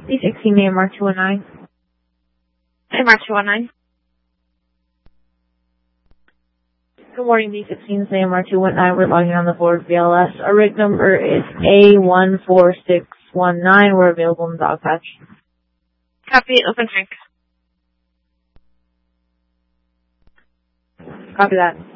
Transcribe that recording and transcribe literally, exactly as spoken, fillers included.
B sixteen A M R two one nine. A M R two one nine. Good morning, B sixteen A M R two one nine. We're logging on the board V L S. Our rig number is A one four six one nine. We're available in the dog patch. Copy, open tank. Copy that.